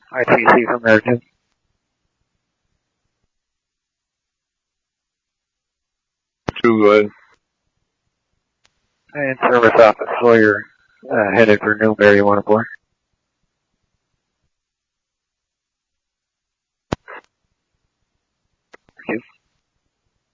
ITC from American. Two, go ahead. And service office Sawyer, headed for Newberry 104. Thank you.